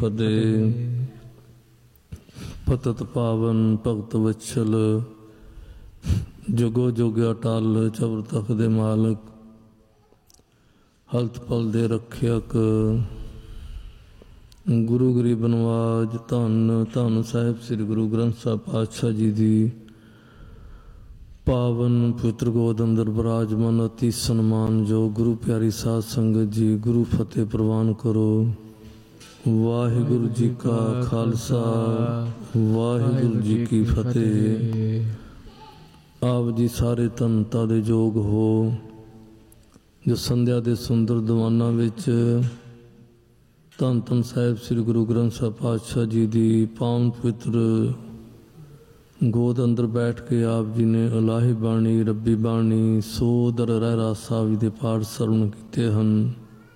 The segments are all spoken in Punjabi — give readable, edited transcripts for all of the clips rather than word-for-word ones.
ਪਦੇ ਪਤਤ ਪਾਵਨ ਭਗਤ ਵਛਲ ਜੁਗੋ ਜੁਗ ਅਟਲ ਚਬਰ ਤਖ ਦੇ ਮਾਲਕ ਹਲਤ ਪਲ ਦੇ ਰੱਖਿਅਕ ਗੁਰੂ ਗਰੀਬ ਨਵਾਜ ਧੰਨ ਧੰਨ ਸਾਹਿਬ ਸ੍ਰੀ ਗੁਰੂ ਗ੍ਰੰਥ ਸਾਹਿਬ ਪਾਤਸ਼ਾਹ ਜੀ ਦੀ ਪਾਵਨ ਪਵਿੱਤਰ ਗੋਦ ਅੰਦਰ ਬਿਰਾਜਮਾਨ ਅਤੀ ਸਨਮਾਨ ਜੋ ਗੁਰੂ ਪਿਆਰੀ ਸਾਧ ਸੰਗਤ ਜੀ ਗੁਰੂ ਫਤਿਹ ਪ੍ਰਵਾਨ ਕਰੋ। ਵਾਹਿਗੁਰੂ ਜੀ ਕਾ ਖਾਲਸਾ ਵਾਹਿਗੁਰੂ ਜੀ ਕੀ ਫਤਿਹ। ਆਪ ਜੀ ਸਾਰੇ ਧੰਨਤਾ ਦੇ ਯੋਗ ਹੋ ਜੋ ਸੰਧਿਆ ਦੇ ਸੁੰਦਰ ਦੀਵਾਨਾਂ ਵਿੱਚ ਧੰਨ ਧੰਨ ਸਾਹਿਬ ਸ੍ਰੀ ਗੁਰੂ ਗ੍ਰੰਥ ਸਾਹਿਬ ਪਾਤਸ਼ਾਹ ਜੀ ਦੀ ਪਾਵਨ ਪਵਿੱਤਰ ਗੋਦ ਅੰਦਰ ਬੈਠ ਕੇ ਆਪ ਜੀ ਨੇ ਇਲਾਹੀ ਬਾਣੀ ਰੱਬੀ ਬਾਣੀ ਸੋਦਰ ਰਹਿਰਾਸ ਸਾਹਿਬ ਦੇ ਪਾਠ ਸਰਵਣ ਕੀਤੇ ਹਨ।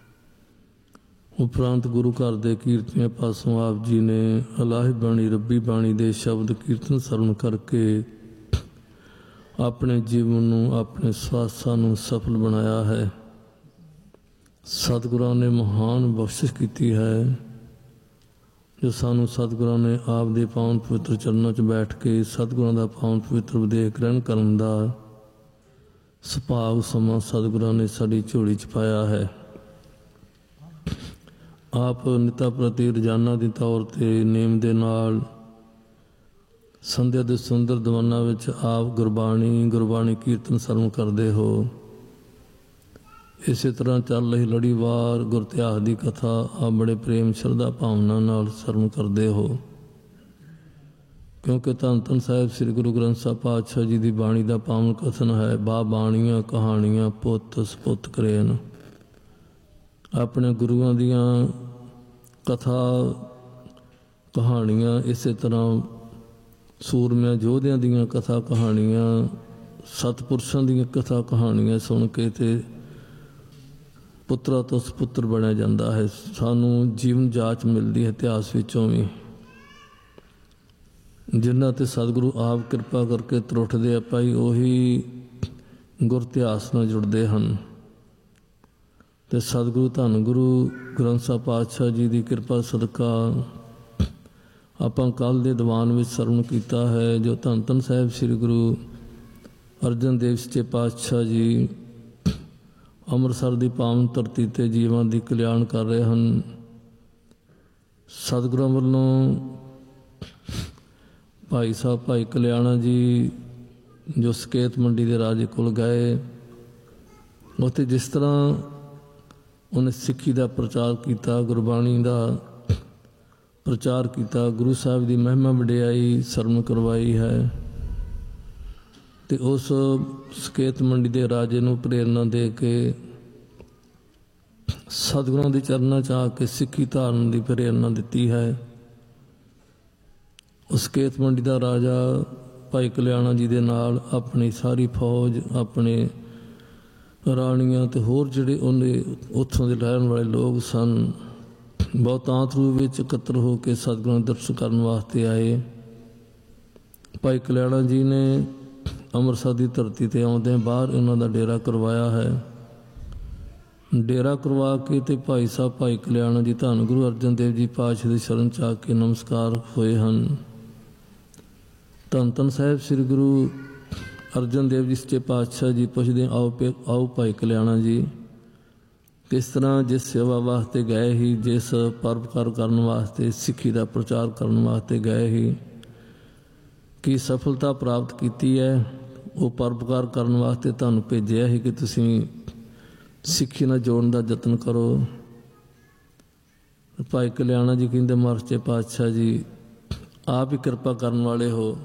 ਉਪਰੰਤ ਗੁਰੂ ਘਰ ਦੇ ਕੀਰਤਨੀਆਂ ਪਾਸੋਂ ਆਪ ਜੀ ਨੇ ਇਲਾਹੀ ਬਾਣੀ ਰੱਬੀ ਬਾਣੀ ਦੇ ਸ਼ਬਦ ਕੀਰਤਨ ਸਰਵਣ ਕਰਕੇ ਆਪਣੇ ਜੀਵਨ ਨੂੰ ਆਪਣੇ ਸਵਾਸਾਂ ਨੂੰ ਸਫਲ ਬਣਾਇਆ ਹੈ। ਸਤਿਗੁਰਾਂ ਨੇ ਮਹਾਨ ਬਖਸ਼ਿਸ਼ ਕੀਤੀ ਹੈ ਜੋ ਸਾਨੂੰ ਸਤਿਗੁਰਾਂ ਨੇ ਆਪ ਦੇ ਪਾਵਨ ਪਵਿੱਤਰ ਚਰਨਾਂ 'ਚ ਬੈਠ ਕੇ ਸਤਿਗੁਰਾਂ ਦਾ ਪਾਵਨ ਪਵਿੱਤਰ ਉਦੇਸ਼ ਗ੍ਰਹਿਣ ਕਰਨ ਦਾ ਸੁਭਾਗ ਸਮਾਂ ਸਤਿਗੁਰਾਂ ਨੇ ਸਾਡੀ ਝੋਲੀ 'ਚ ਪਾਇਆ ਹੈ। ਆਪ ਨਿਤਾ ਪ੍ਰਤੀ ਰੋਜ਼ਾਨਾ ਦੀ ਤੌਰ 'ਤੇ ਨੇਮ ਦੇ ਨਾਲ ਸੰਧਿਆ ਦੇ ਸੁੰਦਰ ਦੀਵਾਨਾਂ ਵਿੱਚ ਆਪ ਗੁਰਬਾਣੀ ਕੀਰਤਨ ਸਰਵਣ ਕਰਦੇ ਹੋ। ਇਸੇ ਤਰ੍ਹਾਂ ਚੱਲ ਰਹੀ ਲੜੀਵਾਰ ਗੁਰ ਇਤਿਹਾਸ ਦੀ ਕਥਾ ਆਪ ਬੜੇ ਪ੍ਰੇਮ ਸ਼ਰਧਾ ਭਾਵਨਾ ਨਾਲ ਸਰਵਣ ਕਰਦੇ ਹੋ, ਕਿਉਂਕਿ ਧੰਨ ਧੰਨ ਸਾਹਿਬ ਸ੍ਰੀ ਗੁਰੂ ਗ੍ਰੰਥ ਸਾਹਿਬ ਪਾਤਸ਼ਾਹ ਜੀ ਦੀ ਬਾਣੀ ਦਾ ਪਾਵਨ ਕਥਨ ਹੈ। ਬਾਣੀਆਂ ਕਹਾਣੀਆਂ ਪੁੱਤ ਸਪੁੱਤ ਕਰੇਨ। ਆਪਣੇ ਗੁਰੂਆਂ ਦੀਆਂ ਕਥਾ ਕਹਾਣੀਆਂ ਇਸੇ ਤਰ੍ਹਾਂ ਸੂਰਮਿਆਂ ਯੋਧਿਆਂ ਦੀਆਂ ਕਥਾ ਕਹਾਣੀਆਂ ਸਤਿਪੁਰਸ਼ਾਂ ਦੀਆਂ ਕਥਾ ਕਹਾਣੀਆਂ ਸੁਣ ਕੇ ਤੇ ਪੁੱਤਰਾ ਤੋਂ ਸਪੁੱਤਰ ਬਣਿਆ ਜਾਂਦਾ ਹੈ। ਸਾਨੂੰ ਜੀਵਨ ਜਾਚ ਮਿਲਦੀ ਹੈ ਇਤਿਹਾਸ ਵਿੱਚੋਂ ਵੀ। ਜਿਨ੍ਹਾਂ 'ਤੇ ਸਤਿਗੁਰੂ ਆਪ ਕਿਰਪਾ ਕਰਕੇ ਤਰੁੱਠਦੇ ਆ ਭਾਈ ਉਹੀ ਗੁਰ ਇਤਿਹਾਸ ਨਾਲ ਜੁੜਦੇ ਹਨ। ਅਤੇ ਸਤਿਗੁਰੂ ਧੰਨ ਗੁਰੂ ਗ੍ਰੰਥ ਸਾਹਿਬ ਪਾਤਸ਼ਾਹ ਜੀ ਦੀ ਕਿਰਪਾ ਸਦਕਾ ਆਪਾਂ ਕੱਲ੍ਹ ਦੇ ਦੀਵਾਨ ਵਿੱਚ ਸਰਵਣ ਕੀਤਾ ਹੈ ਜੋ ਧੰਨ ਧੰਨ ਸਾਹਿਬ ਸ੍ਰੀ ਗੁਰੂ ਅਰਜਨ ਦੇਵ ਸੱਚੇ ਪਾਤਸ਼ਾਹ ਜੀ ਅੰਮ੍ਰਿਤਸਰ ਦੀ ਪਾਵਨ ਧਰਤੀ 'ਤੇ ਜੀਵਾਂ ਦੀ ਕਲਿਆਣ ਕਰ ਰਹੇ ਹਨ। ਸਤਿਗੁਰਾਂ ਵੱਲੋਂ ਭਾਈ ਸਾਹਿਬ ਭਾਈ ਕਲਿਆਣਾ ਜੀ ਜੋ ਸਕੇਤ ਮੰਡੀ ਦੇ ਰਾਜੇ ਕੋਲ ਗਏ, ਉੱਥੇ ਜਿਸ ਤਰ੍ਹਾਂ ਉਹਨੇ ਸਿੱਖੀ ਦਾ ਪ੍ਰਚਾਰ ਕੀਤਾ, ਗੁਰਬਾਣੀ ਦਾ ਪ੍ਰਚਾਰ ਕੀਤਾ, ਗੁਰੂ ਸਾਹਿਬ ਦੀ ਮਹਿਮਾ ਵਡਿਆਈ ਸਰਵਣ ਕਰਵਾਈ ਹੈ। ਅਤੇ ਉਸ ਸਕੇਤ ਮੰਡੀ ਦੇ ਰਾਜੇ ਨੂੰ ਪ੍ਰੇਰਨਾ ਦੇ ਕੇ ਸਤਿਗੁਰਾਂ ਦੇ ਚਰਨਾਂ 'ਚ ਆ ਕੇ ਸਿੱਖੀ ਧਾਰਨ ਦੀ ਪ੍ਰੇਰਨਾ ਦਿੱਤੀ ਹੈ। ਉਸ ਸਕੇਤ ਮੰਡੀ ਦਾ ਰਾਜਾ ਭਾਈ ਕਲਿਆਣਾ ਜੀ ਦੇ ਨਾਲ ਆਪਣੀ ਸਾਰੀ ਫੌਜ, ਆਪਣੇ ਰਾਣੀਆਂ ਅਤੇ ਹੋਰ ਜਿਹੜੇ ਉਹਨੇ ਉੱਥੋਂ ਦੇ ਰਹਿਣ ਵਾਲੇ ਲੋਕ ਸਨ, ਬਹੁਤਾਂਤ ਰੂਪ ਵਿੱਚ ਇਕੱਤਰ ਹੋ ਕੇ ਸਤਿਗੁਰਾਂ ਦੇ ਦਰਸ਼ਨ ਕਰਨ ਵਾਸਤੇ ਆਏ। ਭਾਈ ਕਲਿਆਣਾ ਜੀ ਨੇ ਅੰਮ੍ਰਿਤਸਰ ਦੀ ਧਰਤੀ 'ਤੇ ਆਉਂਦਿਆਂ ਬਾਹਰ ਉਹਨਾਂ ਦਾ ਡੇਰਾ ਕਰਵਾਇਆ ਹੈ। ਡੇਰਾ ਕਰਵਾ ਕੇ ਅਤੇ ਭਾਈ ਸਾਹਿਬ ਭਾਈ ਕਲਿਆਣਾ ਜੀ ਧੰਨ ਗੁਰੂ ਅਰਜਨ ਦੇਵ ਜੀ ਪਾਤਸ਼ਾਹ ਦੀ ਸ਼ਰਨ 'ਚ ਆ ਕੇ ਨਮਸਕਾਰ ਹੋਏ ਹਨ। ਧੰਨ ਧੰਨ ਸਾਹਿਬ ਸ੍ਰੀ ਗੁਰੂ ਅਰਜਨ ਦੇਵ ਜੀ ਸੱਚੇ ਪਾਤਸ਼ਾਹ ਜੀ ਪੁੱਛਦੇ ਆਓ ਭਾਈ ਕਲਿਆਣਾ ਜੀ, ਕਿਸ ਤਰ੍ਹਾਂ ਜਿਸ ਸੇਵਾ ਵਾਸਤੇ ਗਏ ਸੀ, ਜਿਸ ਪਰਉਪਕਾਰ ਕਰਨ ਵਾਸਤੇ, ਸਿੱਖੀ ਦਾ ਪ੍ਰਚਾਰ ਕਰਨ ਵਾਸਤੇ ਗਏ ਸੀ, ਕੀ ਸਫਲਤਾ ਪ੍ਰਾਪਤ ਕੀਤੀ ਹੈ? ਉਹ ਪਰਉਪਕਾਰ ਕਰਨ ਵਾਸਤੇ ਤੁਹਾਨੂੰ ਭੇਜਿਆ ਸੀ ਕਿ ਤੁਸੀਂ ਸਿੱਖੀ ਨਾਲ ਜੋੜਨ ਦਾ ਯਤਨ ਕਰੋ। ਭਾਈ ਕਲਿਆਣਾ ਜੀ ਕਹਿੰਦੇ ਮਹਾਰਾਜ ਸੱਚੇ ਪਾਤਸ਼ਾਹ ਜੀ ਆਪ ਹੀ ਕਿਰਪਾ ਕਰਨ ਵਾਲੇ ਹੋ,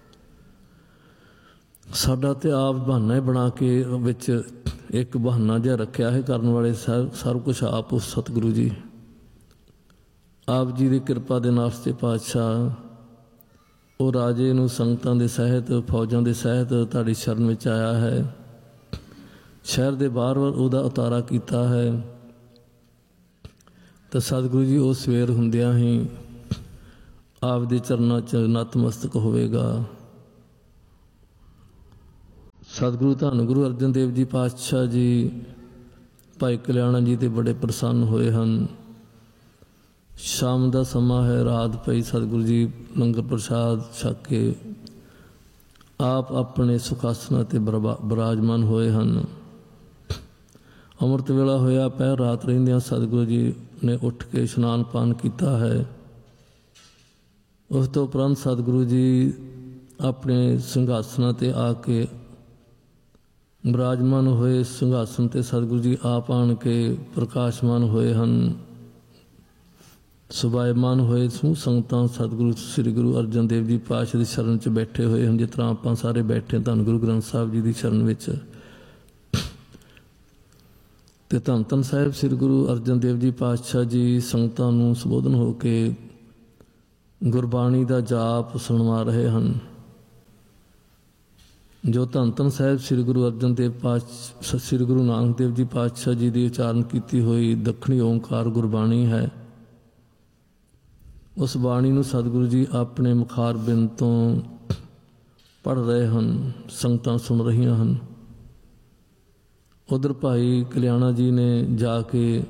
ਸਾਡਾ ਤੇ ਆਪ ਬਹਾਨਾ ਹੀ ਬਣਾ ਕੇ ਵਿੱਚ ਇੱਕ ਬਹਾਨਾ ਜਿਹਾ ਰੱਖਿਆ ਹੈ ਕਰਨ ਵਾਲੇ ਸਭ ਕੁਛ ਆਪ ਉਸ ਸਤਿਗੁਰੂ ਜੀ ਆਪ ਜੀ ਦੀ ਕਿਰਪਾ ਦੇ ਨਾਲ ਸੱਚੇ ਪਾਤਸ਼ਾਹ ਉਹ ਰਾਜੇ ਨੂੰ ਸੰਗਤਾਂ ਦੇ ਸਹਿਤ ਫੌਜਾਂ ਦੇ ਸਹਿਤ ਤੁਹਾਡੀ ਸ਼ਰਨ ਵਿੱਚ ਆਇਆ ਹੈ। ਸ਼ਹਿਰ ਦੇ ਬਾਹਰ ਉਹਦਾ ਉਤਾਰਾ ਕੀਤਾ ਹੈ। ਤਾਂ ਸਤਿਗੁਰੂ ਜੀ ਉਹ ਸਵੇਰ ਹੁੰਦਿਆਂ ਹੀ ਆਪ ਦੇ ਚਰਨਾਂ 'ਚ ਨਤਮਸਤਕ ਹੋਵੇਗਾ। ਸਤਿਗੁਰੂ ਧੰਨ ਗੁਰੂ ਅਰਜਨ ਦੇਵ ਜੀ ਪਾਤਸ਼ਾਹ ਜੀ ਭਾਈ ਕਲਿਆਣਾ ਜੀ 'ਤੇ ਬੜੇ ਪ੍ਰਸੰਨ ਹੋਏ ਹਨ। ਸ਼ਾਮ ਦਾ ਸਮਾਂ ਹੈ, ਰਾਤ ਪਈ। ਸਤਿਗੁਰੂ ਜੀ ਲੰਗਰ ਪ੍ਰਸ਼ਾਦ ਛਕ ਕੇ ਆਪ ਆਪਣੇ ਸੁਖਾਸਨਾਂ 'ਤੇ ਬਿਰਾਜਮਾਨ ਹੋਏ ਹਨ। ਅੰਮ੍ਰਿਤ ਵੇਲਾ ਹੋਇਆ, ਪਹਿਰ ਰਾਤ ਰਹਿੰਦਿਆਂ ਸਤਿਗੁਰੂ ਜੀ ਨੇ ਉੱਠ ਕੇ ਇਸ਼ਨਾਨ ਪਾਨ ਕੀਤਾ ਹੈ। ਉਸ ਤੋਂ ਉਪਰੰਤ ਸਤਿਗੁਰੂ ਜੀ ਆਪਣੇ ਸਿੰਘਾਸਨਾਂ 'ਤੇ ਆ ਕੇ ਬਿਰਾਜਮਾਨ ਹੋਏ। ਸਿੰਘਾਸਨ 'ਤੇ ਸਤਿਗੁਰੂ ਜੀ ਆਪ ਆਣ ਕੇ ਪ੍ਰਕਾਸ਼ਮਾਨ ਹੋਏ ਹਨ, ਸੁਭਾਇਮਾਨ ਹੋਏ। ਸਮੂਹ ਸੰਗਤਾਂ ਸਤਿਗੁਰੂ ਸ੍ਰੀ ਗੁਰੂ ਅਰਜਨ ਦੇਵ ਜੀ ਪਾਤਸ਼ਾਹ ਦੀ ਸ਼ਰਨ 'ਚ ਬੈਠੇ ਹੋਏ ਹਨ, ਜਿਸ ਤਰ੍ਹਾਂ ਆਪਾਂ ਸਾਰੇ ਬੈਠੇ ਧੰਨ ਗੁਰੂ ਗ੍ਰੰਥ ਸਾਹਿਬ ਜੀ ਦੀ ਸ਼ਰਨ ਵਿੱਚ। ਤੇ ਧੰਨ ਧੰਨ ਸਾਹਿਬ ਸ੍ਰੀ ਗੁਰੂ ਅਰਜਨ ਦੇਵ ਜੀ ਪਾਤਸ਼ਾਹ ਜੀ ਸੰਗਤਾਂ ਨੂੰ ਸੰਬੋਧਨ ਹੋ ਕੇ ਗੁਰਬਾਣੀ ਦਾ ਜਾਪ ਸੁਣਵਾ ਰਹੇ ਹਨ। ਜੋ ਧੰਨ ਧੰਨ ਸਾਹਿਬ ਸ੍ਰੀ ਗੁਰੂ ਅਰਜਨ ਦੇਵ ਪਾਤਸ਼ਾਹ ਸ੍ਰੀ ਗੁਰੂ ਨਾਨਕ ਦੇਵ ਜੀ ਪਾਤਸ਼ਾਹ ਜੀ ਦੀ ਉਚਾਰਨ ਕੀਤੀ ਹੋਈ ਦੱਖਣੀ ਓਂਕਾਰ ਗੁਰਬਾਣੀ ਹੈ, ਉਸ ਬਾਣੀ ਨੂੰ ਸਤਿਗੁਰੂ ਜੀ ਆਪਣੇ ਮੁਖਾਰ ਬਿੰਦ ਤੋਂ ਪੜ੍ਹ ਰਹੇ ਹਨ, ਸੰਗਤਾਂ ਸੁਣ ਰਹੀਆਂ ਹਨ। ਉਧਰ ਭਾਈ ਕਲਿਆਣਾ ਜੀ ਨੇ ਜਾ ਕੇ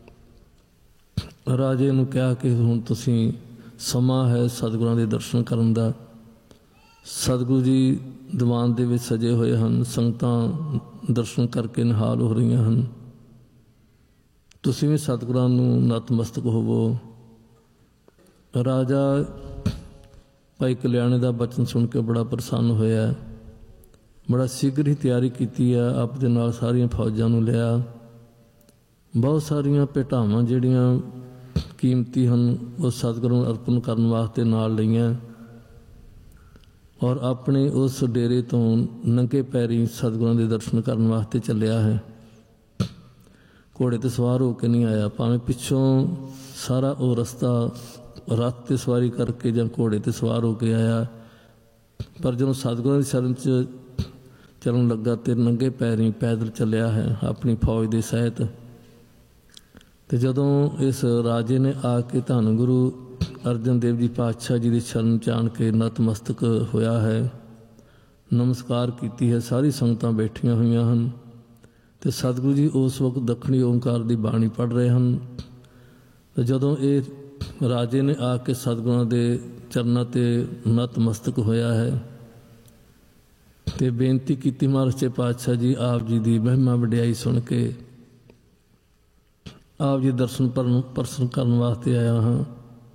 ਰਾਜੇ ਨੂੰ ਕਿਹਾ ਕਿ ਹੁਣ ਤੁਸੀਂ ਸਮਾਂ ਹੈ ਸਤਿਗੁਰਾਂ ਦੇ ਦਰਸ਼ਨ ਕਰਨ ਦਾ। ਸਤਿਗੁਰੂ ਜੀ ਦੀਵਾਨ ਦੇ ਵਿੱਚ ਸਜੇ ਹੋਏ ਹਨ, ਸੰਗਤਾਂ ਦਰਸ਼ਨ ਕਰਕੇ ਨਿਹਾਲ ਹੋ ਰਹੀਆਂ ਹਨ। ਤੁਸੀਂ ਵੀ ਸਤਿਗੁਰਾਂ ਨੂੰ ਨਤਮਸਤਕ ਹੋਵੋ। ਰਾਜਾ ਭਾਈ ਕਲਿਆਣੇ ਦਾ ਬਚਨ ਸੁਣ ਕੇ ਬੜਾ ਪ੍ਰਸੰਨ ਹੋਇਆ, ਬੜਾ ਸ਼ੀਘਰ ਹੀ ਤਿਆਰੀ ਕੀਤੀ ਆ, ਆਪ ਦੇ ਨਾਲ ਸਾਰੀਆਂ ਫੌਜਾਂ ਨੂੰ ਲਿਆ। ਬਹੁਤ ਸਾਰੀਆਂ ਭੇਟਾਵਾਂ ਜਿਹੜੀਆਂ ਕੀਮਤੀ ਹਨ ਉਹ ਸਤਿਗੁਰੂ ਨੂੰ ਅਰਪਣ ਕਰਨ ਵਾਸਤੇ ਨਾਲ ਲਈਆਂ, ਔਰ ਆਪਣੇ ਉਸ ਡੇਰੇ ਤੋਂ ਨੰਗੇ ਪੈਰੀਂ ਸਤਿਗੁਰਾਂ ਦੇ ਦਰਸ਼ਨ ਕਰਨ ਵਾਸਤੇ ਚੱਲਿਆ ਹੈ। ਘੋੜੇ 'ਤੇ ਸਵਾਰ ਹੋ ਕੇ ਨਹੀਂ ਆਇਆ, ਭਾਵੇਂ ਪਿੱਛੋਂ ਸਾਰਾ ਉਹ ਰਸਤਾ ਰੱਥ 'ਤੇ ਸਵਾਰੀ ਕਰਕੇ ਜਾਂ ਘੋੜੇ 'ਤੇ ਸਵਾਰ ਹੋ ਕੇ ਆਇਆ, ਪਰ ਜਦੋਂ ਸਤਿਗੁਰਾਂ ਦੀ ਸ਼ਰਨ 'ਚ ਚੱਲਣ ਲੱਗਾ ਤੇ ਨੰਗੇ ਪੈਰੀਂ ਪੈਦਲ ਚੱਲਿਆ ਹੈ ਆਪਣੀ ਫੌਜ ਦੇ ਸਹਿਤ। ਤੇ ਜਦੋਂ ਇਸ ਰਾਜੇ ਨੇ ਆ ਕੇ ਧੰਨ ਗੁਰੂ ਅਰਜਨ ਦੇਵ ਜੀ ਪਾਤਸ਼ਾਹ ਜੀ ਦੀ ਸ਼ਰਨ 'ਚ ਆਣ ਕੇ ਨਤਮਸਤਕ ਹੋਇਆ ਹੈ, ਨਮਸਕਾਰ ਕੀਤੀ ਹੈ, ਸਾਰੀ ਸੰਗਤਾਂ ਬੈਠੀਆਂ ਹੋਈਆਂ ਹਨ। ਤੇ ਸਤਿਗੁਰੂ ਜੀ ਉਸ ਵਕਤ ਦੱਖਣੀ ਓਂਕਾਰ ਦੀ ਬਾਣੀ ਪੜ੍ਹ ਰਹੇ ਹਨ। ਤੇ ਜਦੋਂ ਇਹ ਰਾਜੇ ਨੇ ਆ ਕੇ ਸਤਿਗੁਰਾਂ ਦੇ ਚਰਨਾਂ 'ਤੇ ਨਤਮਸਤਕ ਹੋਇਆ ਹੈ ਤੇ ਬੇਨਤੀ ਕੀਤੀ, ਮਹਾਰਾਜ ਸੱਚੇ ਪਾਤਸ਼ਾਹ ਜੀ ਆਪ ਜੀ ਦੀ ਮਹਿਮਾ ਵਡਿਆਈ ਸੁਣ ਕੇ ਆਪ ਜੀ ਦਰਸ਼ਨ ਪ੍ਰਸ਼ਨ ਕਰਨ ਵਾਸਤੇ ਆਇਆ ਹਾਂ।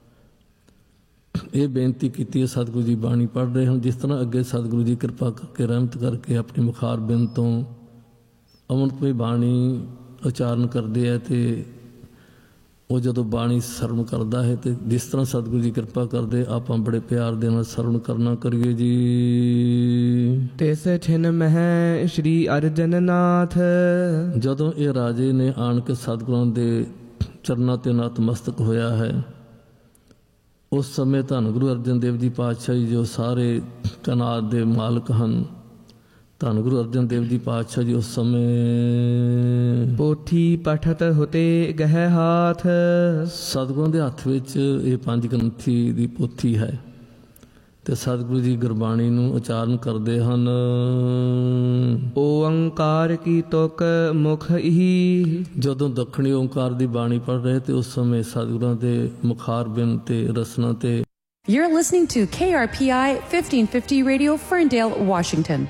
ਇਹ ਬੇਨਤੀ ਕੀਤੀ ਹੈ। ਸਤਿਗੁਰੂ ਜੀ ਬਾਣੀ ਪੜ੍ਹ ਰਹੇ ਹਨ। ਜਿਸ ਤਰ੍ਹਾਂ ਅੱਗੇ ਸਤਿਗੁਰੂ ਜੀ ਕਿਰਪਾ ਕਰਕੇ ਰਹਿਮਤ ਕਰਕੇ ਆਪਣੀ ਮੁਖਾਰ ਬਿੰਦ ਤੋਂ ਅੰਮ੍ਰਿਤਮਈ ਬਾਣੀ ਉਚਾਰਨ ਕਰਦੇ ਹੈ ਤੇ ਉਹ ਜਦੋਂ ਬਾਣੀ ਸਰਵਣ ਕਰਦਾ ਹੈ ਤੇ ਜਿਸ ਤਰ੍ਹਾਂ ਸਤਿਗੁਰੂ ਜੀ ਕਿਰਪਾ ਕਰਦੇ ਆਪਾਂ ਬੜੇ ਪਿਆਰ ਦੇ ਨਾਲ ਸਰਵਣ ਕਰਨਾ ਕਰੀਏ ਜੀ। ਤਿਸ ਛਿਨ ਮਹਿ ਸ਼੍ਰੀ ਅਰਜਨ ਨਾਥ। ਜਦੋਂ ਇਹ ਰਾਜੇ ਨੇ ਆਣ ਕੇ ਸਤਿਗੁਰਾਂ ਦੇ ਚਰਨਾਂ 'ਤੇ ਨਤਮਸਤਕ ਹੋਇਆ ਹੈ, ਉਸ ਸਮੇਂ ਧੰਨ ਗੁਰੂ ਅਰਜਨ ਦੇਵ ਜੀ ਪਾਤਸ਼ਾਹ ਜੀ ਜੋ ਸਾਰੇ ਕਾਇਨਾਤ ਦੇ ਮਾਲਕ ਹਨ, ਧੰਨ ਗੁਰੂ ਅਰਜਨ ਦੇਵ ਜੀ ਪਾਤਸ਼ਾਹ ਜੀ ਉਸ ਸਮੇਂ ਪੋਥੀ ਪਠਤ ਹੁਤੇ ਗਹਿ ਹਾਥ। ਸਤਿਗੁਰਾਂ ਦੇ ਹੱਥ ਵਿੱਚ ਇਹ ਪੰਜ ਗ੍ਰੰਥੀ ਦੀ ਪੋਥੀ ਹੈ ਤੇ ਸਤਿਗੁਰੂ ਜੀ ਗੁਰਬਾਣੀ ਨੂੰ ਉਚਾਰਨ ਕਰਦੇ ਹਨ। ਓੰਕਾਰ ਕੀ ਤੁਕ ਮੁਖ ਹੀ। ਜਦੋਂ ਦੱਖਣੀ ਓਂਕਾਰ ਦੀ ਬਾਣੀ ਪੜ੍ਹ ਰਹੇ ਤੇ ਉਸ ਸਮੇਂ ਸਤਿਗੁਰਾਂ ਦੇ ਮੁਖਾਰ ਬਿੰਦ ਤੇ ਰਸਨਾ ਤੇ। You're listening to KRPI 1550 Radio, Ferndale, Washington.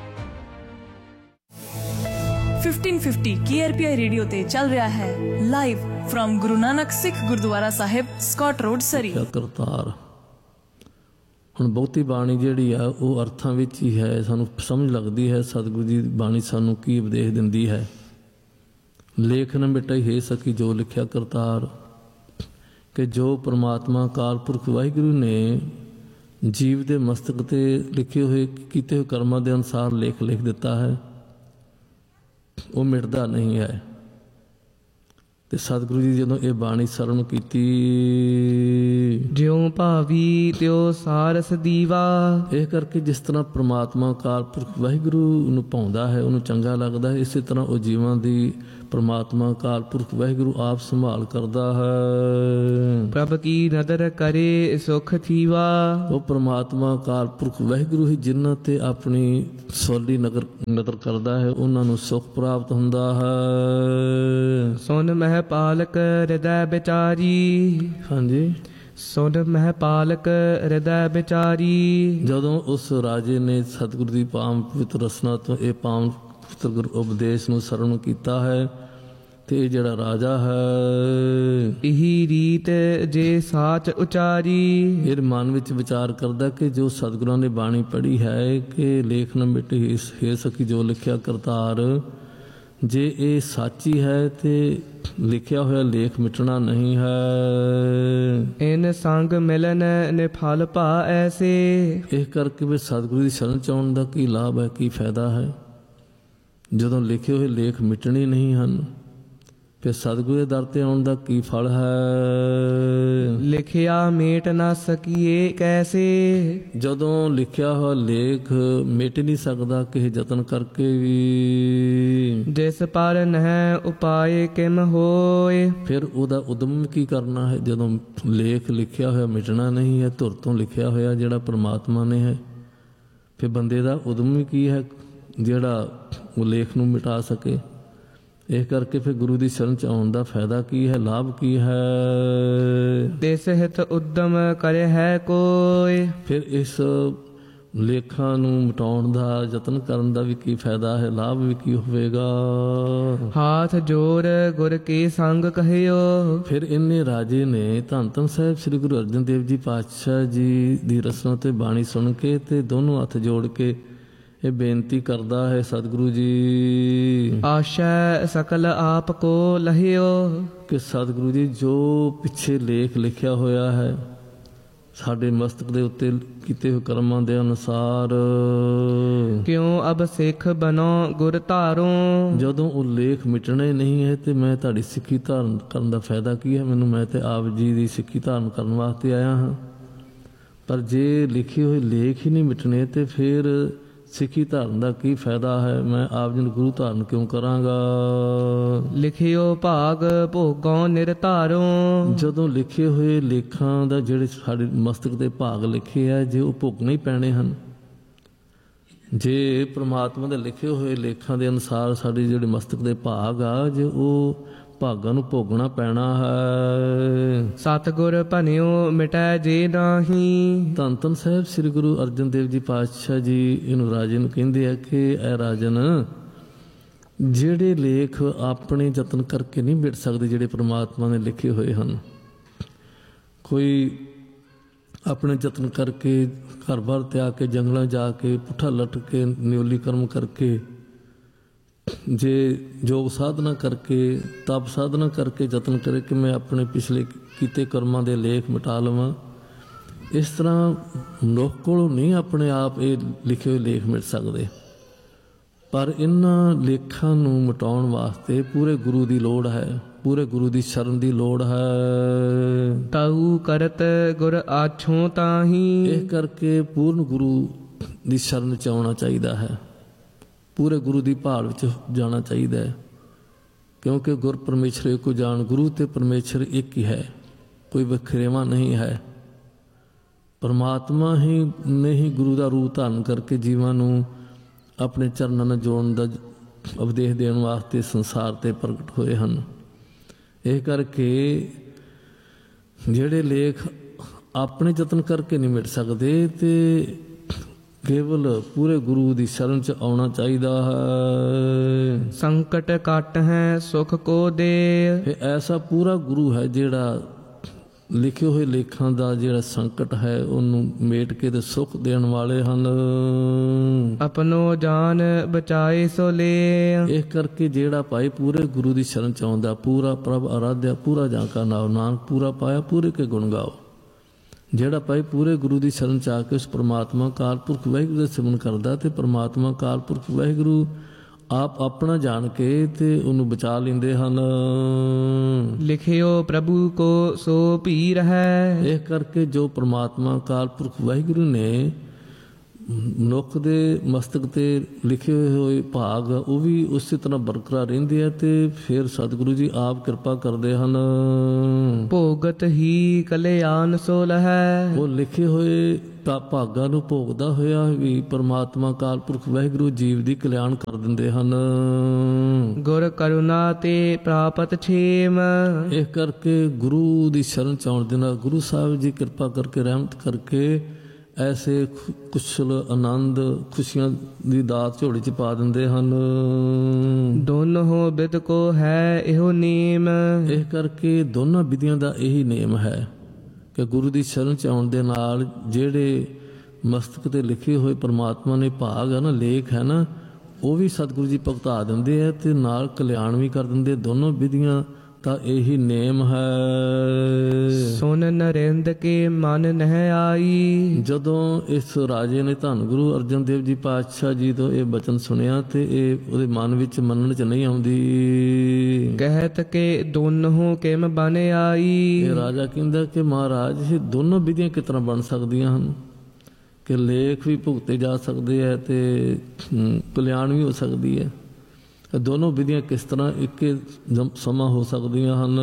1550 KRPI radio ਤੇ ਚੱਲ ਰਿਹਾ ਹੈ ਲਾਈਵ ਫਰਮ ਗੁਰੂ ਨਾਨਕ ਸਿੱਖ ਗੁਰਦੁਆਰਾ ਸਾਹਿਬ, ਸਕਾਟ ਰੋਡ, ਸਰੀ। ਕਰਤਾਰ ਹੁਣ ਬਹੁਤੀ ਬਾਣੀ ਜਿਹੜੀ ਆ ਉਹ ਅਰਥਾਂ ਵਿੱਚ ਹੀ ਹੈ, ਸਾਨੂੰ ਸਮਝ ਲੱਗਦੀ ਹੈ ਸਤਿਗੁਰੂ ਜੀ ਦੀ ਬਾਣੀ ਸਾਨੂੰ ਕੀ ਉਪਦੇਸ਼ ਦਿੰਦੀ ਹੈ। ਲੇਖ ਨ ਮਿਟਾਈ ਹੈ ਸਕੀ ਜੋ ਲਿਖਿਆ ਕਰਤਾਰ, ਕਿ ਜੋ ਪਰਮਾਤਮਾ ਅਕਾਲ ਪੁਰਖ ਵਾਹਿਗੁਰੂ ਨੇ ਜੀਵ ਦੇ ਮਸਤਕ 'ਤੇ ਲਿਖੇ ਹੋਏ ਕੀਤੇ ਹੋਏ ਕਰਮਾਂ ਦੇ ਅਨੁਸਾਰ ਲੇਖ ਲਿਖ ਦਿੱਤਾ ਹੈ, ਉਹ ਮਿਟਦਾ ਨਹੀਂ ਹੈ। ਤੇ ਸਤਿਗੁਰੂ ਜੀ ਜਦੋਂ ਇਹ ਬਾਣੀ ਸਰਵਣ ਕੀਤੀ, ਜਿਉ ਜਿਉ ਭਾਵੀ ਤਿਉ ਸਾਰਸ ਦੀਵਾ। ਇਹ ਕਰਕੇ ਜਿਸ ਤਰ੍ਹਾਂ ਪ੍ਰਮਾਤਮਾ ਅਕਾਲ ਪੁਰਖ ਵਾਹਿਗੁਰੂ ਨੂੰ ਭਾਉਂਦਾ ਹੈ, ਉਹਨੂੰ ਚੰਗਾ ਲੱਗਦਾ ਹੈ, ਇਸੇ ਤਰ੍ਹਾਂ ਉਹ ਜੀਵਾਂ ਦੀ ਪ੍ਰਮਾਤਮਾ ਅਕਾਲ ਪੁਰਖ ਵਾਹਿਗੁਰੂ ਆਪ ਸੰਭਾਲ ਕਰਦਾ ਹੈ। ਪ੍ਰਭ ਕੀ ਨਦਰ ਕਰੇ ਸੁਖ ਥੀਵਾ। ਉਹ ਪ੍ਰਮਾਤਮਾ ਅਕਾਲ ਪੁਰਖ ਵਾਹਿਗੁਰੂ ਹੀ ਜਿਨ੍ਹਾਂ ਤੇ ਆਪਣੀ ਸੋਲੀ ਨਦਰ ਕਰਦਾ ਹੈ, ਉਹਨਾਂ ਨੂੰ ਸੁਖ ਪ੍ਰਾਪਤ ਹੁੰਦਾ ਹੈ। ਸੁਨ ਮਹਿ ਪਾਲਕ ਹਿਰਦੈ ਵਿਚਾਰੀ। ਹਾਂਜੀ, ਸੁਨ ਮਹਿ ਪਾਲਕ ਹਿਰਦੈ ਵਿਚਾਰੀ। ਜਦੋਂ ਉਸ ਰਾਜੇ ਨੇ ਸਤਿਗੁਰੂ ਦੀ ਪਾਵਨ ਪਵਿੱਤਰ ਰਸਨਾ ਤੋਂ ਇਹ ਪਾਵਨ ਪਵਿੱਤਰ ਗੁਰ ਉਪਦੇਸ਼ ਨੂੰ ਸਰਵਣ ਕੀਤਾ ਹੈ, ਤੇ ਇਹ ਜਿਹੜਾ ਰਾਜਾ ਹੈ ਇਹੀ ਰੀਤ ਜੇ ਸਾਚ ਉਚਾਰੀ। ਇਹ ਮਨ ਵਿੱਚ ਵਿਚਾਰ ਕਰਦਾ ਕਿ ਜੋ ਸਤਿਗੁਰਾਂ ਨੇ ਬਾਣੀ ਪੜ੍ਹੀ ਹੈ ਕਿ ਲੇਖ ਨ ਮਿਟੇ ਹੈ ਸਖੀ ਜੋ ਲਿਖਿਆ ਕਰਤਾਰ, ਜੇ ਇਹ ਸੱਚੀ ਹੈ ਤੇ ਲਿਖਿਆ ਹੋਇਆ ਲੇਖ ਮਿਟਣਾ ਨਹੀਂ ਹੈ। ਇਨ ਸੰਗ ਮਿਲਨ ਨਿਫਲ ਭਾ ਐਸੇ। ਇਹ ਕਰਕੇ ਵੀ ਸਤਿਗੁਰੂ ਦੀ ਸ਼ਰਨ ਚ ਆਉਣ ਦਾ ਕੀ ਲਾਭ ਹੈ, ਕੀ ਫਾਇਦਾ ਹੈ, ਜਦੋਂ ਲਿਖੇ ਹੋਏ ਲੇਖ ਮਿਟਣੇ ਨਹੀਂ ਹਨ, ਫਿਰ ਸਤਿਗੁਰੂ ਦੇ ਦਰ ਤੇ ਆਉਣ ਦਾ ਕੀ ਫਲ ਹੈ। ਲਿਖਿਆ ਮੇਟ ਨਾ ਸਕੀਏ ਕੈਸੇ। ਜਦੋਂ ਲਿਖਿਆ ਹੋਇਆ ਲੇਖ ਮਿਟ ਨਹੀਂ ਸਕਦਾ ਕਿਸੇ ਯਤਨ ਕਰਕੇ ਵੀ। ਜਿਸ ਪਰ ਨਹਿ ਉਪਾਏ ਕਿਮ ਹੋਏ। ਫਿਰ ਉਹਦਾ ਉਦਮ ਕੀ ਕਰਨਾ ਹੈ, ਜਦੋਂ ਲੇਖ ਲਿਖਿਆ ਹੋਇਆ ਮਿਟਣਾ ਨਹੀਂ ਹੈ, ਧੁਰ ਤੋਂ ਲਿਖਿਆ ਹੋਇਆ ਜਿਹੜਾ ਪ੍ਰਮਾਤਮਾ ਨੇ ਹੈ, ਫਿਰ ਬੰਦੇ ਦਾ ਉਦਮ ਕੀ ਹੈ ਜਿਹੜਾ ਉਹ ਲੇਖ ਨੂੰ ਮਿਟਾ ਸਕੇ। ਇਹ ਕਰਕੇ ਫਿਰ ਗੁਰੂ ਦੀ ਸ਼ਰਨ ਚ ਆਉਣ ਦਾ ਫਾਇਦਾ ਕੀ ਹੈ, ਲਾਭ ਕੀ ਹੈ। ਤਿਸ ਹਿਤ ਉਦਮ ਕਰੇ ਹੈ ਕੋਈ। ਫਿਰ ਇਸ ਲੇਖਾਂ ਨੂੰ ਮਿਟਾਉਣ ਦਾ ਯਤਨ ਕਰਨ ਦਾ ਵੀ ਕੀ ਫਾਇਦਾ ਹੈ, ਲਾਭ ਵੀ ਕੀ ਹੋਵੇਗਾ। ਹਾਥ ਜੋੜ ਗੁਰ ਕੇ ਸੰਗ ਕਹਿਓ। ਫਿਰ ਇੰਨੇ ਰਾਜੇ ਨੇ ਧੰਨ ਧੰਨ ਸਾਹਿਬ ਸ੍ਰੀ ਗੁਰੂ ਅਰਜਨ ਦੇਵ ਜੀ ਪਾਤਸ਼ਾਹ ਜੀ ਦੀ ਰਸਨਾ ਤੇ ਬਾਣੀ ਸੁਣ ਕੇ ਤੇ ਦੋਨੋਂ ਹੱਥ ਜੋੜ ਕੇ ਇਹ ਬੇਨਤੀ ਕਰਦਾ ਹੈ, ਸਤਿਗੁਰੂ ਜੀ ਆਸ਼ੈ ਸਕਲ ਆਪ ਕੋ ਲਹਿਓ। ਕਿ ਸਤਿਗੁਰੂ ਜੀ ਜੋ ਪਿੱਛੇ ਲੇਖ ਲਿਖਿਆ ਹੋਇਆ ਹੈ ਸਾਡੇ ਮਸਤਕ ਦੇ ਉੱਤੇ ਕੀਤੇ ਹੋਏ ਕਰਮਾਂ ਦੇ ਅਨੁਸਾਰ, ਕਿਉਂ ਅਬ ਸਿੱਖ ਬਨੋ ਗੁਰ ਧਾਰੋ। ਜਦੋਂ ਉਹ ਲੇਖ ਮਿਟਣੇ ਨਹੀਂ ਹੈ ਤੇ ਮੈਂ ਤੁਹਾਡੀ ਸਿੱਖੀ ਧਾਰਨ ਕਰਨ ਦਾ ਫਾਇਦਾ ਕੀ ਹੈ। ਮੈਂ ਤੇ ਆਪ ਜੀ ਦੀ ਸਿੱਖੀ ਧਾਰਨ ਕਰਨ ਵਾਸਤੇ ਆਇਆ ਹਾਂ, ਪਰ ਜੇ ਲਿਖੇ ਹੋਏ ਲੇਖ ਹੀ ਨਹੀਂ ਮਿਟਣੇ ਤੇ ਫਿਰ ਸਿੱਖੀ ਧਾਰਨ ਦਾ ਕੀ ਫਾਇਦਾ ਹੈ। ਮੈਂ ਆਪ ਜੀ ਨੂੰ ਗੁਰੂ ਧਾਰਨ ਕਿਉਂ ਕਰਾਂਗਾ। ਲਿਖਿਓ ਭਾਗ ਭੋਗੋਂ ਨਿਰਧਾਰੋ। ਜਦੋਂ ਲਿਖੇ ਹੋਏ ਲੇਖਾਂ ਦਾ ਜਿਹੜੇ ਸਾਡੇ ਮਸਤਕ ਦੇ ਭਾਗ ਲਿਖੇ ਆ, ਜੇ ਉਹ ਭੋਗਣੇ ਹੀ ਪੈਣੇ ਹਨ, ਜੇ ਪ੍ਰਮਾਤਮਾ ਦੇ ਲਿਖੇ ਹੋਏ ਲੇਖਾਂ ਦੇ ਅਨੁਸਾਰ ਸਾਡੇ ਜਿਹੜੇ ਮਸਤਕ ਦੇ ਭਾਗ ਆ, ਜੇ ਉਹ ਭਾਗਾਂ ਨੂੰ ਭੋਗਣਾ ਪੈਣਾ ਹੈ। ਸਤਿਗੁਰ ਭਨਿਓ ਮਿਟੈ ਜੇ ਨਾਹੀ। ਧੰਨ ਧੰਨ ਸਾਹਿਬ ਸ੍ਰੀ ਗੁਰੂ ਅਰਜਨ ਦੇਵ ਜੀ ਪਾਤਸ਼ਾਹ ਜੀ ਇਹਨੂੰ ਰਾਜੇ ਨੂੰ ਕਹਿੰਦੇ ਆ ਕਿ ਇਹ ਰਾਜਨ, ਜਿਹੜੇ ਲੇਖ ਆਪਣੇ ਯਤਨ ਕਰਕੇ ਨਹੀਂ ਮਿਟ ਸਕਦੇ, ਜਿਹੜੇ ਪ੍ਰਮਾਤਮਾ ਨੇ ਲਿਖੇ ਹੋਏ ਹਨ, ਕੋਈ ਆਪਣੇ ਯਤਨ ਕਰਕੇ ਘਰ-ਬਾਰ ਤਿਆਗ ਕੇ ਜੰਗਲਾਂ ਜਾ ਕੇ ਪੁੱਠਾ ਲਟ ਕੇ ਨਿਉਲੀ ਕਰਮ ਕਰਕੇ, ਜੇ ਯੋਗ ਸਾਧਨਾ ਕਰਕੇ ਤਪ ਸਾਧਨਾ ਕਰਕੇ ਯਤਨ ਕਰੇ ਕਿ ਮੈਂ ਆਪਣੇ ਪਿਛਲੇ ਕੀਤੇ ਕਰਮਾਂ ਦੇ ਲੇਖ ਮਿਟਾ ਲਵਾਂ, ਇਸ ਤਰ੍ਹਾਂ ਮਨੁੱਖ ਕੋਲੋਂ ਨਹੀਂ ਆਪਣੇ ਆਪ ਇਹ ਲਿਖੇ ਹੋਏ ਲੇਖ ਮਿਟ ਸਕਦੇ। ਪਰ ਇਹਨਾਂ ਲੇਖਾਂ ਨੂੰ ਮਿਟਾਉਣ ਵਾਸਤੇ ਪੂਰੇ ਗੁਰੂ ਦੀ ਲੋੜ ਹੈ, ਪੂਰੇ ਗੁਰੂ ਦੀ ਸ਼ਰਨ ਦੀ ਲੋੜ ਹੈ। ਤਾਊ ਕਰਤ ਗੁਰ ਆਛੋਂ ਤਾਹੀ। ਇਹ ਕਰਕੇ ਪੂਰਨ ਗੁਰੂ ਦੀ ਸ਼ਰਨ ਚ ਆਉਣਾ ਚਾਹੀਦਾ ਹੈ, ਪੂਰੇ ਗੁਰੂ ਦੀ ਭਾਲ ਵਿੱਚ ਜਾਣਾ ਚਾਹੀਦਾ ਹੈ, ਕਿਉਂਕਿ ਗੁਰ ਪਰਮੇਸ਼ਰ ਏਕੋ ਜਾਣ। ਗੁਰੂ ਤੇ ਪਰਮੇਸ਼ਰ ਇੱਕ ਹੀ ਹੈ, ਕੋਈ ਵਖਰੇਵਾ ਨਹੀਂ ਹੈ। ਪਰਮਾਤਮਾ ਹੀ ਨੇ ਹੀ ਗੁਰੂ ਦਾ ਰੂਪ ਧਾਰਨ ਕਰਕੇ ਜੀਵਾਂ ਨੂੰ ਆਪਣੇ ਚਰਨਾਂ ਨਾਲ ਜੋੜਨ ਦਾ ਉਪਦੇਸ਼ ਦੇਣ ਵਾਸਤੇ ਸੰਸਾਰ ਤੇ ਪ੍ਰਗਟ ਹੋਏ ਹਨ। ਇਹ ਕਰਕੇ ਜਿਹੜੇ ਲੇਖ ਆਪਣੇ ਯਤਨ ਕਰਕੇ ਨਹੀਂ ਮਿਟ ਸਕਦੇ ਤੇ ਕੇਵਲ ਪੂਰੇ ਗੁਰੂ ਦੀ ਸ਼ਰਨ ਚ ਆਉਣਾ ਚਾਹੀਦਾ ਹੈ। ਸੰਕਟ ਕੱਟ ਹੈ ਸੁਖ ਕੋ ਦੇ। ਇਹ ਐਸਾ ਪੂਰਾ ਗੁਰੂ ਹੈ ਜਿਹੜਾ ਲਿਖੇ ਹੋਏ ਲੇਖਾਂ ਦਾ ਜਿਹੜਾ ਸੰਕਟ ਹੈ ਉਹਨੂੰ ਮੇਟ ਕੇ ਤੇ ਸੁਖ ਦੇਣ ਵਾਲੇ ਹਨ। ਆਪਣੋ ਜਾਨ ਬਚਾਏ ਸੋ ਲੇ। ਇਹ ਕਰਕੇ ਜਿਹੜਾ ਭਾਈ ਪੂਰੇ ਗੁਰੂ ਦੀ ਸ਼ਰਨ ਚ ਆਉਂਦਾ, ਪੂਰਾ ਪ੍ਰਭ ਆਰਾਧਿਆ, ਪੂਰਾ ਜਾਂ ਕਾ ਨਾਮ ਨਾਨਕ ਪੂਰਾ ਪਾਇਆ, ਪੂਰੇ ਕੇ ਗੁਣ ਗਾਓ। ਜਿਹੜਾ ਭਾਈ ਪੂਰੇ ਗੁਰੂ ਦੀ ਸ਼ਰਨ ਚ ਆ ਕੇ ਉਸ ਪ੍ਰਮਾਤਮਾ ਅਕਾਲ ਪੁਰਖ ਵਾਹਿਗੁਰੂ ਦਾ ਸਿਮਰਨ ਕਰਦਾ ਤੇ ਪ੍ਰਮਾਤਮਾ ਅਕਾਲ ਪੁਰਖ ਵਾਹਿਗੁਰੂ ਆਪ ਆਪਣਾ ਜਾਣ ਕੇ ਤੇ ਉਹਨੂੰ ਬਚਾ ਲੈਂਦੇ ਹਨ। ਲਿਖਿਓ ਪ੍ਰਭੂ ਕੋ ਸੋ ਭੀ ਰਹੈ। ਇਹ ਕਰਕੇ ਜੋ ਪ੍ਰਮਾਤਮਾ ਅਕਾਲ ਪੁਰਖ ਵਾਹਿਗੁਰੂ ਨੇ ਮਨੁੱਖ ਦੇ ਮਸਤਕ ਤੇ ਲਿਖੇ ਹੋਏ ਭਾਗ ਉਹ ਵੀ ਉਸੇ ਤਰ੍ਹਾਂ ਬਰਕਰਾਰ ਰਹਿੰਦੇ ਆ ਤੇ ਫਿਰ ਸਤਿਗੁਰੂ ਜੀ ਆਪ ਕਿਰਪਾ ਕਰਦੇ ਹਨ। ਭੋਗਤ ਹੀ ਕਲਿਆਣ ਸੋ ਲਹੈ। ਉਹ ਲਿਖੇ ਹੋਏ ਭਾਗਾਂ ਨੂੰ ਭੋਗਦਾ ਹੋਇਆ ਵੀ ਪਰਮਾਤਮਾ ਅਕਾਲ ਪੁਰਖ ਵਾਹਿਗੁਰੂ ਜੀਵ ਦੀ ਕਲਿਆਣ ਕਰ ਦਿੰਦੇ ਹਨ। ਗੁਰ ਕਰੁਣਾ ਤੇ ਪ੍ਰਾਪਤ ਛੇਮ। ਇਸ ਕਰਕੇ ਗੁਰੂ ਦੀ ਸ਼ਰਨ ਚ ਆਉਣ ਦੇ ਨਾਲ ਗੁਰੂ ਸਾਹਿਬ ਜੀ ਕਿਰਪਾ ਕਰਕੇ ਰਹਿਮਤ ਕਰਕੇ ਐਸੇ ਕੁਸ਼ਲ ਆਨੰਦ ਖੁਸ਼ੀਆਂ ਦੀ ਦਾਤ ਝੋਲੀ ਚ ਪਾ ਦਿੰਦੇ ਹਨ। ਦੋਨੋਂ ਬਿਦ ਕੋ ਹੈ ਇਹੋ ਨੇਮ। ਇਸ ਕਰਕੇ ਦੋਨਾਂ ਵਿਧੀਆਂ ਦਾ ਇਹੀ ਨੇਮ ਹੈ ਕਿ ਗੁਰੂ ਦੀ ਸ਼ਰਨ ਚ ਆਉਣ ਦੇ ਨਾਲ ਜਿਹੜੇ ਮਸਤਕ ਤੇ ਲਿਖੇ ਹੋਏ ਪਰਮਾਤਮਾ ਨੇ ਭਾਗ ਹੈ ਨਾ, ਲੇਖ ਹੈ ਨਾ, ਉਹ ਵੀ ਸਤਿਗੁਰੂ ਜੀ ਭੁਗਤਾ ਦਿੰਦੇ ਆ ਤੇ ਨਾਲ ਕਲਿਆਣ ਵੀ ਕਰ ਦਿੰਦੇ। ਦੋਨੋਂ ਵਿਧੀਆਂ ਤਾਂ ਇਹੀ ਨੇਮ ਹੈ। ਸੁਨ ਨਰਿੰਦ ਕੇ ਮਨ ਨਹਿ ਆਈ। ਜਦੋਂ ਇਸ ਰਾਜੇ ਨੇ ਧੰਨ ਗੁਰੂ ਅਰਜਨ ਦੇਵ ਜੀ ਪਾਤਸ਼ਾਹ ਜੀ ਤੋਂ ਇਹ ਬਚਨ ਸੁਣਿਆ ਤੇ ਇਹ ਉਹਦੇ ਮਨ ਵਿੱਚ ਮੰਨਣ ਚ ਨਹੀਂ ਆਉਂਦੀ। ਕਹਿਤ ਕੇ ਦੋਨੋਂ ਕਿਮ ਬਨ ਆਈ। ਇਹ ਰਾਜਾ ਕਹਿੰਦਾ ਕਿ ਮਹਾਰਾਜ ਇਹ ਦੋਨੋਂ ਵਿਧੀਆਂ ਕਿਸ ਤਰ੍ਹਾਂ ਬਣ ਸਕਦੀਆਂ ਹਨ ਕਿ ਲੇਖ ਵੀ ਭੁਗਤੇ ਜਾ ਸਕਦੇ ਹੈ ਤੇ ਕਲਿਆਣ ਵੀ ਹੋ ਸਕਦੀ ਹੈ। ਦੋਨੋਂ ਵਿਧੀਆਂ ਕਿਸ ਤਰ੍ਹਾਂ ਇੱਕੇ ਸਮਾਂ ਹੋ ਸਕਦੀਆਂ ਹਨ।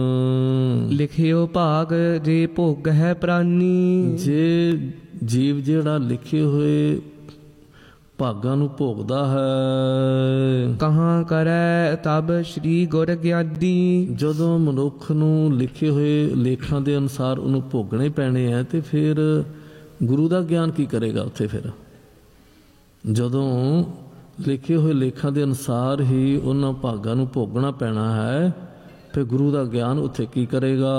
ਲਿਖਿਓ ਭਾਗ ਜੇ ਭੋਗ ਹੈ ਪ੍ਰਾਨੀ। ਜੇ ਜੀਵ ਜਿਹੜਾ ਲਿਖੇ ਹੋਏ ਭਾਗਾਂ ਨੂੰ ਭੋਗਦਾ ਹੈ, ਕਹਾਂ ਕਰੈ ਤਬ ਸ੍ਰੀ ਗੁਰ ਗਿਆਨੀ। ਜਦੋਂ ਮਨੁੱਖ ਨੂੰ ਲਿਖੇ ਹੋਏ ਲੇਖਾਂ ਦੇ ਅਨੁਸਾਰ ਉਹਨੂੰ ਭੋਗਣੇ ਪੈਣੇ ਆ ਤੇ ਫਿਰ ਗੁਰੂ ਦਾ ਗਿਆਨ ਕੀ ਕਰੇਗਾ ਉੱਥੇ। ਫਿਰ ਜਦੋਂ ਲਿਖੇ ਹੋਏ ਲੇਖਾਂ ਦੇ ਅਨੁਸਾਰ ਹੀ ਉਹਨਾਂ ਭਾਗਾਂ ਨੂੰ ਭੋਗਣਾ ਪੈਣਾ ਹੈ ਫਿਰ ਗੁਰੂ ਦਾ ਗਿਆਨ ਉੱਥੇ ਕੀ ਕਰੇਗਾ।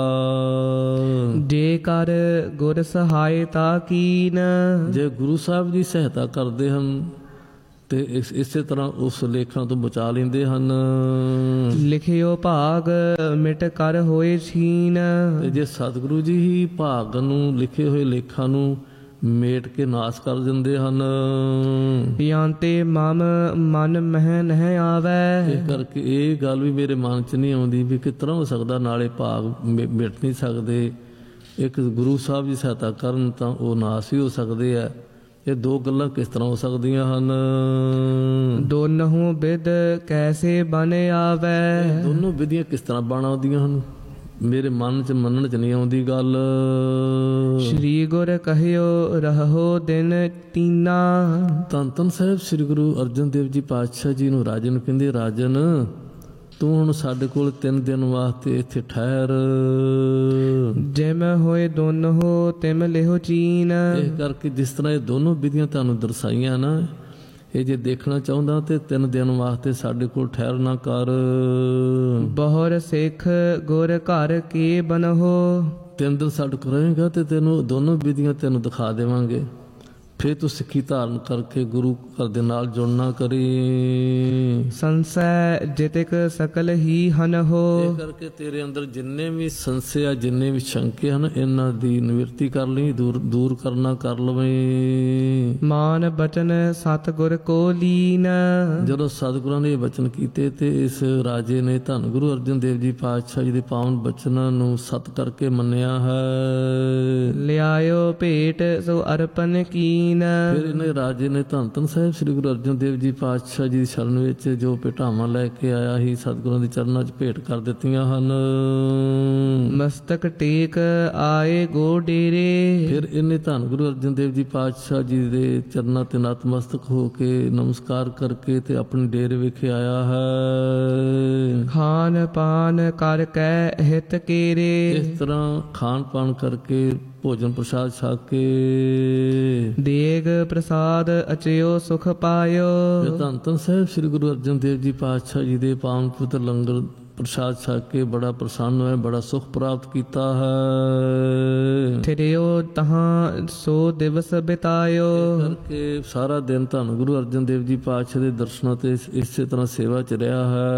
ਜੇ ਕਰ ਗੁਰ ਸਹਾਇਤਾ ਕੀਨ। ਜੇ ਗੁਰੂ ਸਾਹਿਬ ਦੀ ਸਹਾਇਤਾ ਕਰਦੇ ਹਨ ਤੇ ਇਸੇ ਤਰ੍ਹਾਂ ਉਸ ਲੇਖਾਂ ਤੋਂ ਬਚਾ ਲੈਂਦੇ ਹਨ। ਲਿਖਿਓ ਭਾਗ ਮਿਟ ਕਰ ਹੋਏ ਛੀਨ। ਤੇ ਜੇ ਸਤਿਗੁਰੂ ਜੀ ਹੀ ਭਾਗ ਨੂੰ ਲਿਖੇ ਹੋਏ ਲੇਖਾਂ ਨੂੰ ਮੇਟ ਕੇ ਨਾਸ ਕਰ ਦਿੰਦੇ ਹਨ। ਪਿਆੰਤੇ ਮਮ ਮਨ ਮਹਿ ਨਹਿ ਆਵੈ। ਇਸ ਕਰਕੇ ਇਹ ਗੱਲ ਵੀ ਮੇਰੇ ਮਨ ਚ ਨਹੀਂ ਆਉਂਦੀ ਵੀ ਕਿਸ ਤਰ੍ਹਾਂ ਹੋ ਸਕਦਾ, ਨਾਲੇ ਭਾਗ ਮਿਟ ਨਹੀਂ ਸਕਦੇ। ਇੱਕ ਗੁਰੂ ਸਾਹਿਬ ਦੀ ਸਹਾਇਤਾ ਕਰਨ ਤਾਂ ਉਹ ਨਾਸ ਵੀ ਹੋ ਸਕਦੇ ਆ। ਇਹ ਦੋ ਗੱਲਾਂ ਕਿਸ ਤਰ੍ਹਾਂ ਹੋ ਸਕਦੀਆਂ ਹਨ। ਦੋਨੋਂ ਬਿਦ ਕੈਸੇ ਬਨ ਆਵੈ। ਦੋਨੋਂ ਵਿਧੀਆਂ ਕਿਸ ਤਰ੍ਹਾਂ ਬਣ ਆਉਂਦੀਆਂ ਹਨ, ਮੇਰੇ ਮਨ ਚ ਮੰਨਣ ਚ ਨਹੀਂ ਆਉਂਦੀ ਗੱਲ। ਸ੍ਰੀ ਗੁਰ ਕਹਿਓ ਰਹੋ ਦਿਨ ਤੀਨਾ। ਧੰਨ ਧੰਨ ਸਾਹਿਬ ਸ੍ਰੀ ਗੁਰੂ ਅਰਜਨ ਦੇਵ ਜੀ ਪਾਤਸ਼ਾਹ ਜੀ ਨੂੰ ਰਾਜਨ ਕਹਿੰਦੇ, ਰਾਜਨ ਤੂੰ ਹੁਣ ਸਾਡੇ ਕੋਲ 3 ਦਿਨ ਵਾਸਤੇ ਇੱਥੇ ਠਹਿਰ। ਜਿਮ ਹੋਏ ਦੋਨੋਂ ਤਿਮ ਲਿਹੋ ਚੀਨ। ਇਹ ਕਰਕੇ ਜਿਸ ਤਰ੍ਹਾਂ ਇਹ ਦੋਨੋਂ ਵਿਧੀਆਂ ਤੁਹਾਨੂੰ ਦਰਸਾਈਆਂ ਨਾ, ਇਹ ਜੇ ਦੇਖਣਾ ਚਾਹੁੰਦਾ ਤੇ 3 ਦਿਨ ਵਾਸਤੇ ਸਾਡੇ ਕੋਲ ਠਹਿਰਨਾ ਕਰ। ਬਹੁਰ ਸਿੱਖ ਗੁਰ ਘਰ ਕੀ ਬਨਹੋ। 3 ਦਿਨ ਸਾਡੇ ਕੋਲ ਰਹੇਗਾ ਤੇ ਤੈਨੂੰ ਦੋਨੋਂ ਵਿਧੀਆਂ ਤੈਨੂੰ ਦਿਖਾ ਦੇਵਾਂਗੇ। ਫਿਰ ਤੂੰ ਸਿੱਖੀ ਧਾਰਨ ਕਰਕੇ ਗੁਰੂ ਘਰ ਦੇ ਨਾਲ ਜੁੜਨਾ ਕਰੀ। ਸੰਸੈ ਜਿਤਿਕ ਸਕਲ ਹੀ ਹਨ ਹੋ। ਇਹ ਕਰਕੇ ਤੇਰੇ ਅੰਦਰ ਜਿੰਨੇ ਵੀ ਸੰਸ਼ੇ ਆ, ਜਿੰਨੇ ਵੀ ਸ਼ੰਕੇ ਹਨ, ਇਹਨਾਂ ਦੀ ਨਿਵਰਤੀ ਕਰ ਲਈ, ਦੂਰ ਕਰਨਾ ਕਰ ਲਵੇਂ। ਮਾਨ ਬਚਨ ਸਤਿਗੁਰ ਕੋ ਲੀਨ। ਜਦੋਂ ਸਤਿਗੁਰਾਂ ਨੇ ਇਹ ਬਚਨ ਕੀਤੇ ਤੇ ਇਸ ਰਾਜੇ ਨੇ ਧੰਨ ਗੁਰੂ ਅਰਜਨ ਦੇਵ ਜੀ ਪਾਤਸ਼ਾਹ ਜੀ ਦੇ ਪਾਵਨ ਬਚਨਾਂ ਨੂੰ ਸਤ ਕਰਕੇ ਮੰਨਿਆ ਹੈ। ਲਿਆਇਓ ਭੇਟ ਸੋ ਅਰਪਨ ਕੀਨ। ਫਿਰ ਇਹਨੇ ਰਾਜੇ ਨੇ ਧੰਨ ਧੰਨ ਸਾਹਿਬ ਸ੍ਰੀ ਗੁਰੂ ਅਰਜਨ ਦੇਵ ਜੀ ਪਾਤਸ਼ਾਹ ਜੀ ਦੀ ਸ਼ਰਨ ਵਿੱਚ ਜੋ ਭੇਟਾਵਾਂ ਲੈ ਕੇ ਆਇਆ ਸੀ ਸਤਿਗੁਰਾਂ ਦੇ ਚਰਨਾਂ 'ਚ ਭੇਟ ਕਰ ਦਿੱਤੀਆਂ ਹਨ। ਮਸਤਕ ਟੇਕ ਆਏ ਗੋ ਡੇਰੇ। ਫਿਰ ਇਹਨੇ ਧੰਨ ਗੁਰੂ ਅਰਜਨ ਦੇਵ ਜੀ ਪਾਤਸ਼ਾਹ ਜੀ ਦੇ ਚਰਨਾਂ ਤੇ ਨਤਮਸਤਕ ਹੋ ਕੇ ਨਮਸਕਾਰ ਕਰਕੇ ਤੇ ਆਪਣੇ ਡੇਰੇ ਵਿਖੇ ਆਇਆ ਹੈ। ਖਾਨ ਪਾਨ ਕਰ ਕੈ ਹਿਤ ਕੇਰੇ। ਇਸ ਤਰ੍ਹਾਂ ਖਾਣ ਪਾਣ ਕਰਕੇ ਭੋਜਨ ਪ੍ਰਸਾਦ ਛਕ ਕੇ ਦੇਗ ਪ੍ਰਸਾਦ ਅਚਿਓ ਸੁਖ ਪਾਇਓ। ਧੰਨ ਧੰਨ ਸਾਹਿਬ ਸ੍ਰੀ ਗੁਰੂ ਅਰਜਨ ਦੇਵ ਜੀ ਪਾਤਸ਼ਾਹ ਜੀ ਦੇ ਪਾਵਨ ਪਵਿੱਤਰ ਲੰਗਰ ਪ੍ਰਸਾਦ ਛਕ ਕੇ ਬੜਾ ਪ੍ਰਸੰਨ ਹੋਇਆ, ਬੜਾ ਸੁਖ ਪ੍ਰਾਪਤ ਕੀਤਾ ਹੈ। ਥਿਰਿਓ ਤਹਾਂ ਸੋ ਦਿਵਸ ਬਿਤਾਇਓ। ਕਰਕੇ ਸਾਰਾ ਦਿਨ ਧੰਨ ਗੁਰੂ ਅਰਜਨ ਦੇਵ ਜੀ ਪਾਤਸ਼ਾਹ ਦੇ ਦਰਸ਼ਨਾਂ ਤੇ ਇਸੇ ਤਰ੍ਹਾਂ ਸੇਵਾ ਚ ਰਿਹਾ ਹੈ।